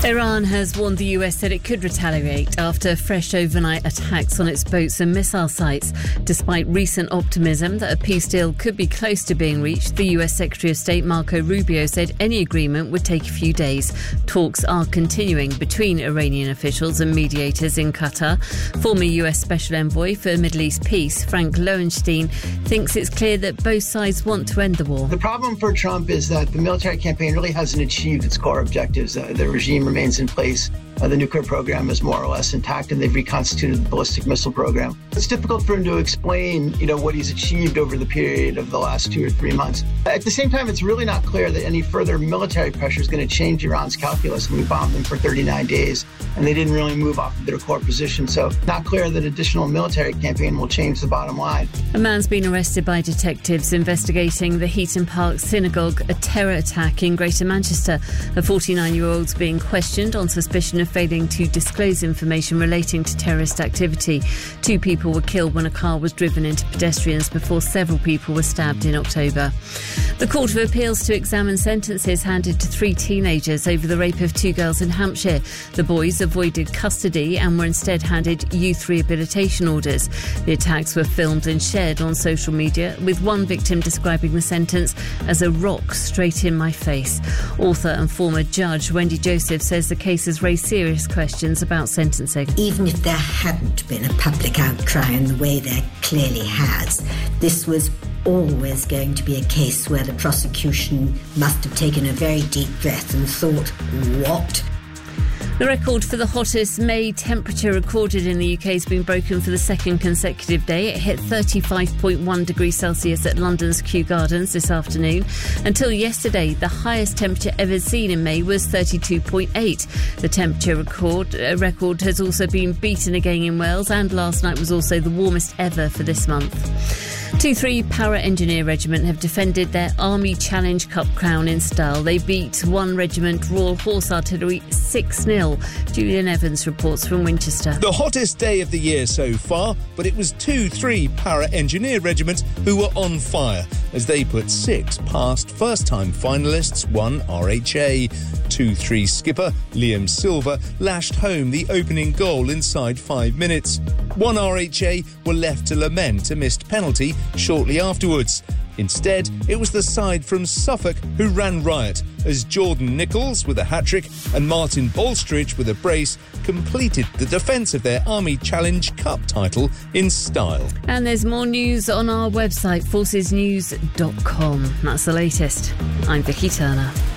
Iran has warned the US that it could retaliate after fresh overnight attacks on its boats and missile sites. Despite recent optimism that a peace deal could be close to being reached, the US Secretary of State Marco Rubio said any agreement would take a few days. Talks are continuing between Iranian officials and mediators in Qatar. Former US Special Envoy for Middle East Peace, Frank Lowenstein, thinks it's clear that both sides want to end the war. The problem for Trump is that the military campaign really hasn't achieved its core objectives. The regime remains in place. The nuclear program is more or less intact, and they've reconstituted the ballistic missile program. It's difficult for him to explain, what he's achieved over the period of the last 2 or 3 months. At the same time, it's really not clear that any further military pressure is going to change Iran's calculus. We bombed them for 39 days, and they didn't really move off of their core position. So not clear that additional military campaign will change the bottom line. A man's been arrested by detectives investigating the Heaton Park Synagogue, a terror attack in Greater Manchester. A 49-year-old's being questioned on suspicion of failing to disclose information relating to terrorist activity. 2 people were killed when a car was driven into pedestrians before several people were stabbed in October. The Court of Appeals to examine sentences handed to 3 teenagers over the rape of 2 girls in Hampshire. The boys avoided custody and were instead handed youth rehabilitation orders. The attacks were filmed and shared on social media, with one victim describing the sentence as a rock straight in my face. Author and former judge Wendy Joseph says the case has raised serious questions about sentencing. Even if there hadn't been a public outcry in the way there clearly has, this was always going to be a case where the prosecution must have taken a very deep breath and thought, what? The record for the hottest May temperature recorded in the UK has been broken for the second consecutive day. It hit 35.1 degrees Celsius at London's Kew Gardens this afternoon. Until yesterday, the highest temperature ever seen in May was 32.8. The temperature record has also been beaten again in Wales, and last night was also the warmest ever for this month. 2-3 Para Engineer Regiment have defended their Army Challenge Cup crown in style. They beat 1 Regiment Royal Horse Artillery 6-0. Julian Evans reports from Winchester. The hottest day of the year so far, but it was 2-3 Para Engineer Regiment who were on fire as they put 6 past first-time finalists 1 RHA. 2-3 skipper Liam Silver lashed home the opening goal inside 5 minutes. 1 RHA were left to lament a missed penalty shortly afterwards. Instead, it was the side from Suffolk who ran riot as Jordan Nichols with a hat-trick and Martin Bolstridge with a brace completed the defence of their Army Challenge Cup title in style. And there's more news on our website, forcesnews.com. That's the latest. I'm Vicky Turner.